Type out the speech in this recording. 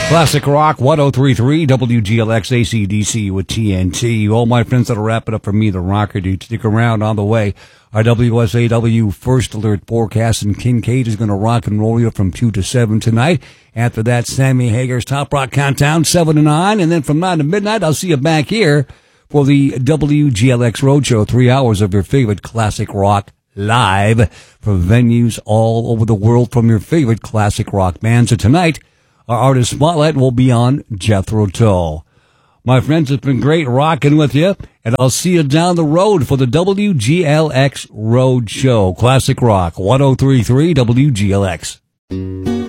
Classic Rock 1033 WGLX ACDC with TNT. All my friends that'll wrap it up for me, the rocker dude. Stick around. On the way, our WSAW First Alert forecast, and Kincaid is going to rock and roll you from 2 to 7 tonight. After that, Sammy Hagar's Top Rock Countdown 7 to 9, and then from 9 to midnight, I'll see you back here for the WGLX Roadshow. 3 hours of your favorite classic rock live from venues all over the world from your favorite classic rock bands. So tonight, our artist spotlight will be on Jethro Tull. My friends, it's been great rocking with you, and I'll see you down the road for the WGLX Road Show. Classic Rock 1033 WGLX.